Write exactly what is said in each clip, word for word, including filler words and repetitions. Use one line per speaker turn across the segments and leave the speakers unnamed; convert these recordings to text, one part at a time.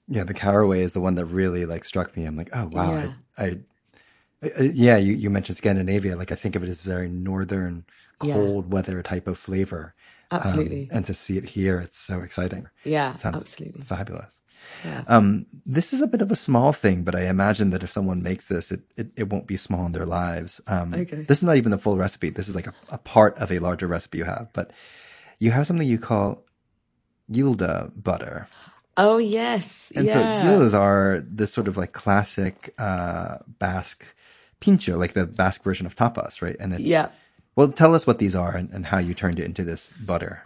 Yeah, the caraway is the one that really like struck me. I'm like, oh wow, I,
Yeah,
I, I yeah, you, you mentioned Scandinavia. Like I think of it as very northern,
yeah,
cold weather type of flavor. Um,
absolutely.
and to see it here, it's so exciting.
Yeah,
It sounds
absolutely.
fabulous.
Yeah.
Um, this is a bit of a small thing, but I imagine that if someone makes this, it, it, it won't be small in their lives. Um,
Okay.
this is not even the full recipe. This is like a, a part of a larger recipe you have, but you have something you call Gilda butter.
Oh, yes.
And so
Yeah.
gildas are this sort of like classic, uh, Basque pincho, like the Basque version of tapas, right? And it's,
Yeah.
well, tell us what these are and, and how you turned it into this butter.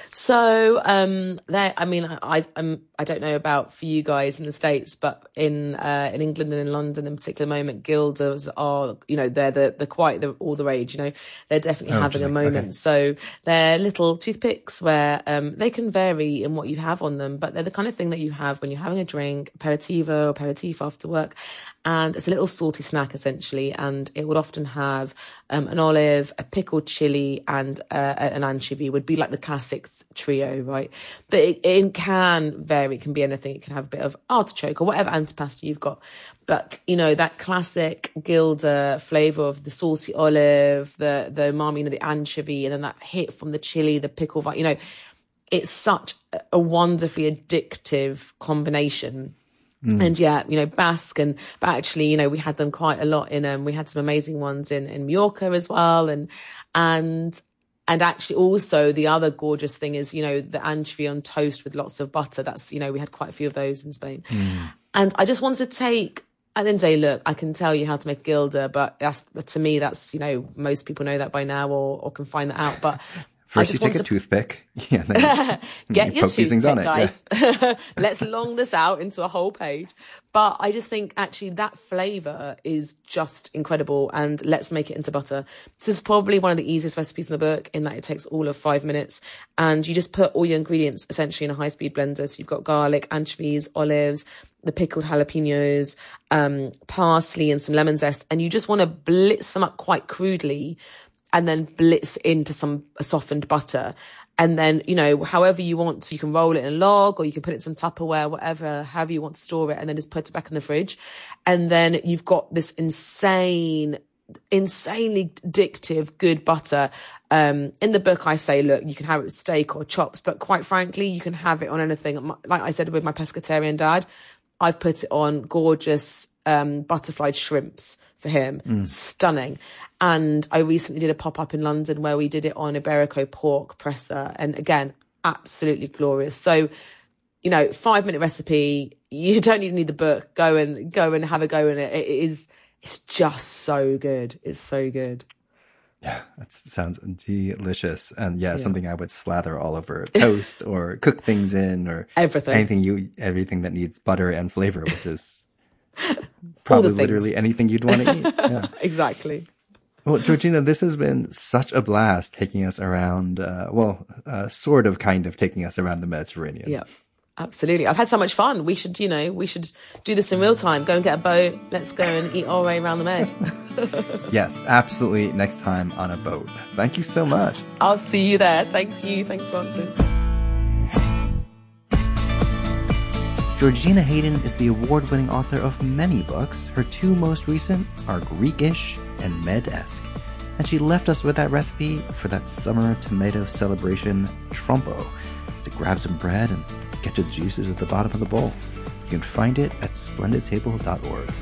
So, um, there. I mean, I, I'm. I don't know about for you guys in the States, but in uh, in England and in London, in particular moment, gildas are. You know, they're the the quite the all the rage. You know, they're definitely
Oh,
having a
interesting. Okay.
moment. So they're little toothpicks where um they can vary in what you have on them, but they're the kind of thing that you have when you're having a drink, aperitivo or aperitif after work, and it's a little salty snack essentially, and it would often have um, an olive, a pickled chili, and uh, an anchovy. Would be like the classic trio, right? But it, it can vary. It can be anything. It can have a bit of artichoke or whatever antipasta you've got. But you know that classic Gilda flavour of the salty olive, the the umami, you know, the anchovy, and then that hit from the chili, the pickle. You know, it's such a wonderfully addictive combination.
Mm.
And yeah, you know, Basque and, but actually, you know, we had them quite a lot in, um, we had some amazing ones in, in Mallorca as well. And, and, and actually also the other gorgeous thing is, you know, the anchovy on toast with lots of butter. That's, you know, we had quite a few of those in Spain.
Mm.
And I just wanted to take, at the end of the day, look, I can tell you how to make Gilda, but that's, to me, that's, you know, most people know that by now or, or can find that out. But I
First, you
just
take
wanted
a
to
toothpick. Yeah, then you,
get
you
your
poke these things on
toothpick,
it. Yeah.
guys. Let's long this out into a whole page. But I just think actually that flavour is just incredible, and let's make it into butter. This is probably one of the easiest recipes in the book in that it takes all of five minutes, and you just put all your ingredients essentially in a high-speed blender. So you've got garlic, anchovies, olives, the pickled jalapenos, um, parsley and some lemon zest, and you just want to blitz them up quite crudely and then blitz into some softened butter. And then, you know, however you want, so you can roll it in a log or you can put it in some Tupperware, whatever, however you want to store it, and then just put it back in the fridge. And then you've got this insane, insanely addictive, good butter. Um, in the book, I say, look, you can have it with steak or chops, but quite frankly, you can have it on anything. Like I said with my pescatarian dad, I've put it on gorgeous um, butterflied shrimps for him.
Mm.
Stunning. And I recently did a pop-up in London where we did it on Iberico pork presser. And again, absolutely glorious. So, you know, five minute recipe. You don't even need the book. Go and go and have a go in it. It is, it's just so good. It's so good.
Yeah, that sounds delicious. And yeah,
Yeah.
something I would slather all over toast or cook things in or
Everything.
anything you, everything that needs butter and flavor, which is probably literally anything you'd want to eat. Yeah.
Exactly.
Well, Georgina, this has been such a blast taking us around, uh, well, uh, sort of, kind of taking us around the Mediterranean.
Yeah, absolutely. I've had so much fun. We should, you know, we should do this in real time. Go and get a boat. Let's go and eat our way around the Med.
Yes, absolutely. Next time on a boat. Thank you so much.
I'll see you there. Thank you. Thanks, Francis.
Georgina Hayden is the award-winning author of many books. Her two most recent are Greekish and Med-esque. And she left us with that recipe for that summer tomato celebration, trompo. So grab some bread and get to the juices at the bottom of the bowl. You can find it at splendid table dot org.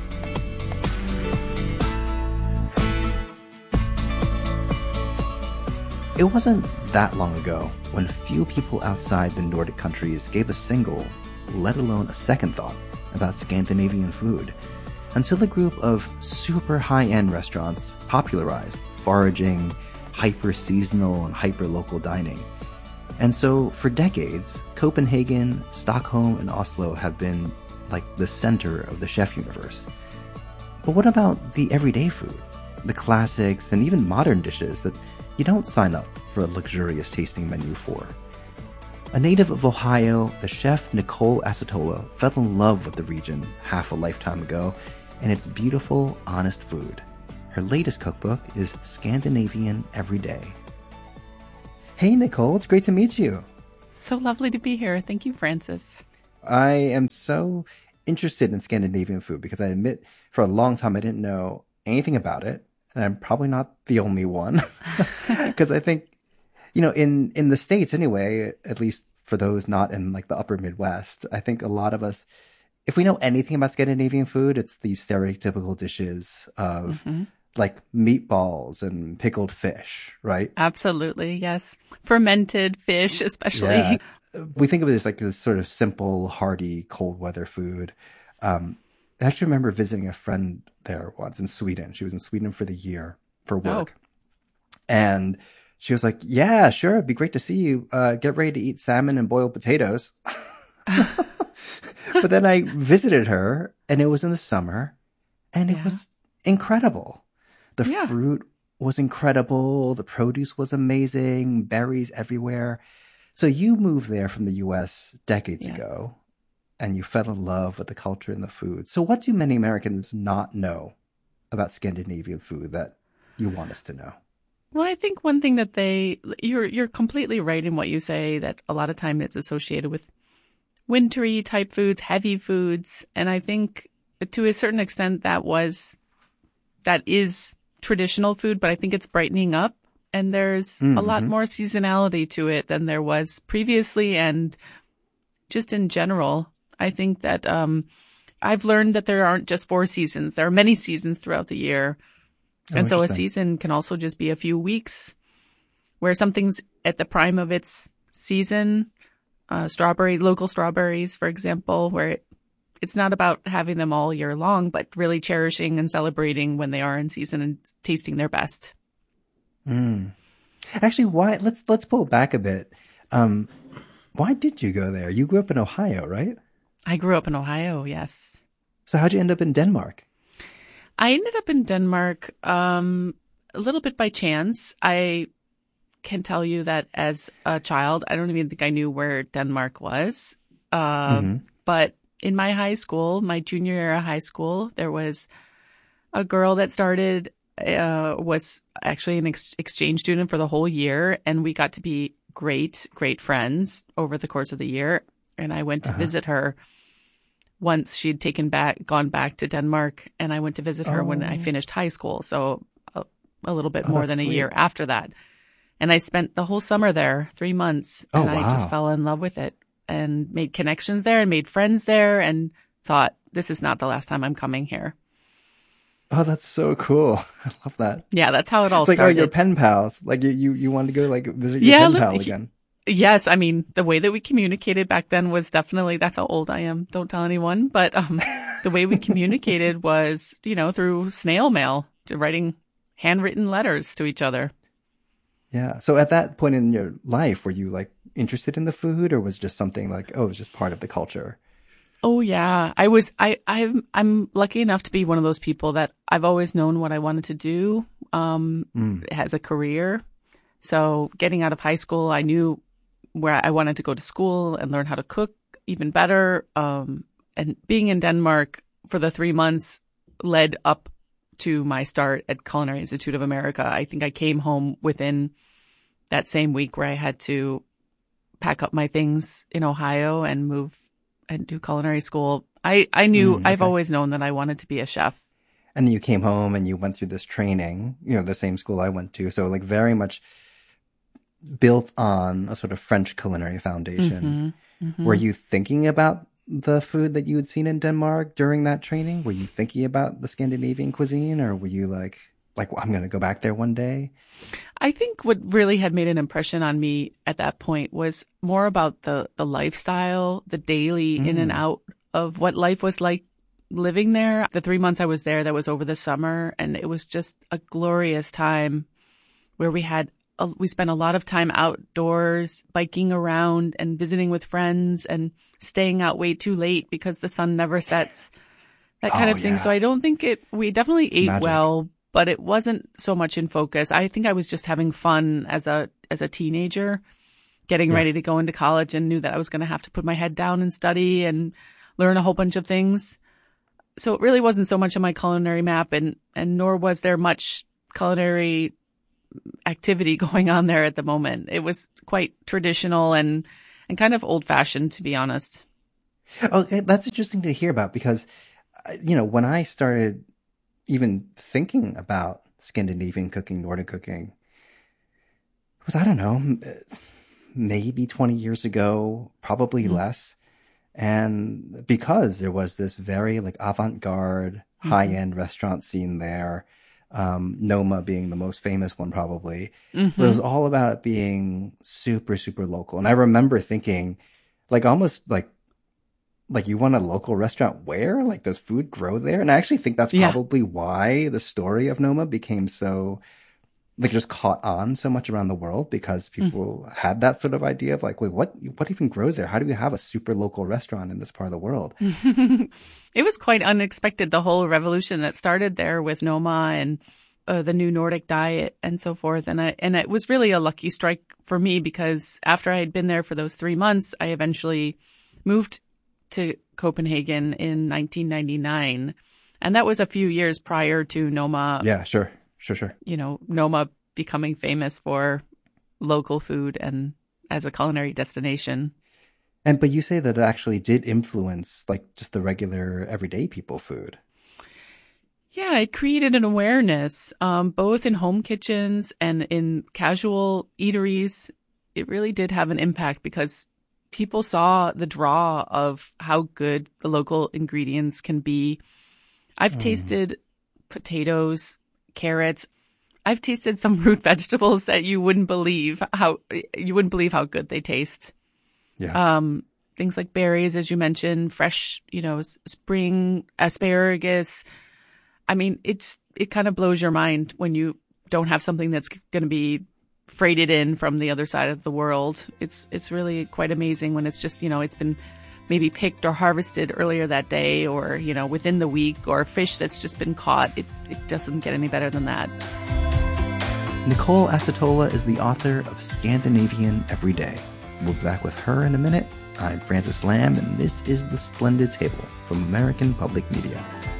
It wasn't that long ago when few people outside the Nordic countries gave a single, let alone a second thought about Scandinavian food, until a group of super high-end restaurants popularized foraging, hyper-seasonal and hyper-local dining. And so, for decades, Copenhagen, Stockholm, and Oslo have been like the center of the chef universe. But what about the everyday food? The classics and even modern dishes that you don't sign up for a luxurious tasting menu for? A native of Ohio, the chef Nicole Acetola fell in love with the region half a lifetime ago and its beautiful, honest food. Her latest cookbook is Scandinavian Everyday. Hey, Nicole, it's great to meet you.
So lovely to be here. Thank you, Francis.
I am so interested in Scandinavian food because I admit for a long time I didn't know anything about it. And I'm probably not the only one. Because I think, you know, in, in the States anyway, at least for those not in like the upper Midwest, I think a lot of us, if we know anything about Scandinavian food, it's these stereotypical dishes of mm-hmm. like meatballs and pickled fish, right?
Absolutely, yes. Fermented fish, especially.
Yeah. We think of it as like this sort of simple, hearty, cold weather food. Um, I actually remember visiting a friend there once in Sweden. She was in Sweden for the year for work. Oh. And she was like, yeah, sure. It'd be great to see you. Uh, get ready to eat salmon and boiled potatoes. But then I visited her and it was in the summer and it yeah. was incredible. The yeah. fruit was incredible. The produce was amazing. Berries everywhere. So you moved there from the U S decades yes. ago and you fell in love with the culture and the food. So what do many Americans not know about Scandinavian food that you want us to know?
Well, I think one thing that they, you're, you're completely right in what you say, that a lot of time it's associated with wintry type foods, heavy foods. And I think to a certain extent that was, that is traditional food, but I think it's brightening up. And there's mm-hmm. a lot more seasonality to it than there was previously. And just in general, I think that um, I've learned that there aren't just four seasons. There are many seasons throughout the year. Oh, and so a season can also just be a few weeks where something's at the prime of its season. Uh, strawberry, local strawberries, for example, where it, it's not about having them all year long, but really cherishing and celebrating when they are in season and tasting their best.
Mm. Actually, why? Let's let's pull back a bit. Um, why did you go there? You grew up in Ohio, right?
I grew up in Ohio, yes.
So how'd you end up in Denmark?
I ended up in Denmark um, a little bit by chance. I can tell you that as a child, I don't even think I knew where Denmark was. Uh, mm-hmm. But in my high school, my junior year of high school, there was a girl that started. Uh, was actually an ex- exchange student for the whole year, and we got to be great, great friends over the course of the year. And I went to uh-huh. visit her once she'd taken back, gone back to Denmark, and I went to visit her oh. when I finished high school. So a, a little bit oh, more than sweet. a year after that. And I spent the whole summer there, three months, and oh, wow. I just fell in love with it and made connections there and made friends there and thought, this is not the last time I'm coming here.
Oh, that's so cool. I love that.
Yeah, that's how it all
it's like,
started.
oh, your pen pals. Like you, you, you wanted to go like visit your yeah, pen pal again.
Yes. I mean, the way that we communicated back then was definitely, that's how old I am. Don't tell anyone. But um, the way we communicated was, you know, through snail mail, to writing handwritten letters to each other.
Yeah. So at that point in your life, were you like interested in the food, or was it just something like, oh, it was just part of the culture?
Oh yeah, I was. I I'm I'm lucky enough to be one of those people that I've always known what I wanted to do um, mm. as a career. So getting out of high school, I knew where I wanted to go to school and learn how to cook even better. Um, and being in Denmark for the three months led up to my start at Culinary Institute of America. I think I came home within that same week where I had to pack up my things in Ohio and move and do culinary school. I, I knew, mm, okay. I've always known that I wanted to be a chef.
And then you came home and you went through this training, you know, the same school I went to. So like very much built on a sort of French culinary foundation. Mm-hmm, mm-hmm. Were you thinking about the food that you had seen in Denmark during that training? Were you thinking about the Scandinavian cuisine, or were you like, like, well, I'm going to go back there one day?
I think what really had made an impression on me at that point was more about the, the lifestyle, the daily mm. in and out of what life was like living there. The three months I was there, that was over the summer, and it was just a glorious time where we had, a, we spent a lot of time outdoors, biking around and visiting with friends and staying out way too late because the sun never sets, that kind oh, of thing. Yeah. So I don't think it, we definitely it's ate magic. well, but it wasn't so much in focus. I think I was just having fun as a as a teenager, getting yeah. ready to go into college, and knew that I was going to have to put my head down and study and learn a whole bunch of things. So it really wasn't so much on my culinary map, and, and nor was there much culinary activity going on there at the moment. It was quite traditional and, and kind of old-fashioned, to be honest.
Okay, that's interesting to hear about because, you know, when I started even thinking about Scandinavian cooking, Nordic cooking, it was, I don't know, maybe twenty years ago, probably mm-hmm. less. And because there was this very like avant-garde, mm-hmm. high-end restaurant scene there, um, Noma being the most famous one probably, mm-hmm. it was all about being super, super local. And I remember thinking like almost like, like you want a local restaurant where? Like does food grow there? And I actually think that's yeah. probably why the story of Noma became so like just caught on so much around the world, because people mm. had that sort of idea of like, wait, what, what even grows there? How do we have a super local restaurant in this part of the world?
It was quite unexpected, the whole revolution that started there with Noma and uh, the new Nordic diet and so forth. And I, and it was really a lucky strike for me because after I had been there for those three months, I eventually moved to Copenhagen in nineteen ninety-nine. And that was a few years prior to Noma.
Yeah, sure. Sure, sure.
You know, Noma becoming famous for local food and as a culinary destination.
And but you say that it actually did influence like just the regular everyday people food.
Yeah, it created an awareness, um, both in home kitchens and in casual eateries. It really did have an impact because people saw the draw of how good the local ingredients can be. I've mm. tasted potatoes, carrots. I've tasted some root vegetables that you wouldn't believe how you wouldn't believe how good they taste.
Yeah.
Um, things like berries, as you mentioned, fresh, you know, spring asparagus. I mean, it's it kind of blows your mind when you don't have something that's going to be freighted in from the other side of the world. It's it's really quite amazing when it's just, you know, it's been maybe picked or harvested earlier that day or, you know, within the week, or fish that's just been caught. It, it doesn't get any better than that.
Nicole Acitola is the author of Scandinavian Every Day. We'll be back with her in a minute. I'm Francis Lamb, and this is The Splendid Table from American Public Media.